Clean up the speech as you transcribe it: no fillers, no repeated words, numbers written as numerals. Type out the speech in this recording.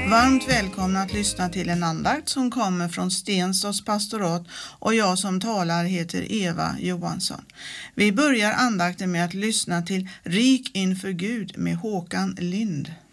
Varmt välkomna att lyssna till en andakt som kommer från Stenstorps pastorat och jag som talar heter Eva Johansson. Vi börjar andakten med att lyssna till Rik inför Gud med Håkan Lind.